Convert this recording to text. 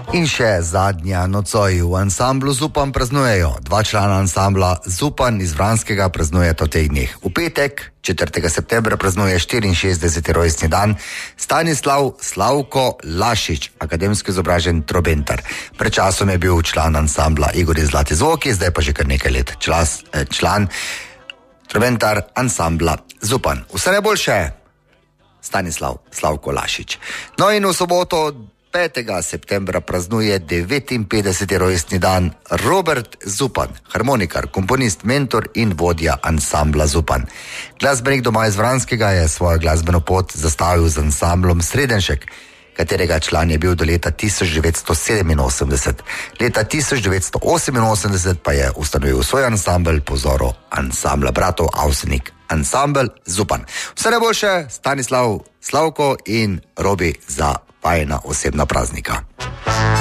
In še zadnja nocoj v ansamblu Zupan praznujejo. 2 člana ansambla Zupan iz Vranskega praznujeta v teh dneh. V petek, 4. septembra, praznuje 64. rojstni dan Stanislav Slavko Lašič, akademsko izobražen trobentar. Pred časom je bil član ansambla Igor iz Zlati zvoki, zdaj pa že kar nekaj let član trobentar ansambla Zupan. Vse najboljše, Stanislav Slavko Lašič. No in v soboto 5. septembra praznuje 59. rojstni dan Robert Zupan, harmonikar, komponist, mentor in vodja ansambla Zupan. Glasbenik doma iz Vranskega je svojo glasbeno pot zastavil z ansamblom Sredenšek, katerega član je bil do leta 1987. Leta 1988 pa je ustanovil svoj ansambel po vzoru ansambla bratov Avsenik, ansambel Zupan. Vse najboljše, Stanislav, Slavko in Robi za vajina osebna praznika.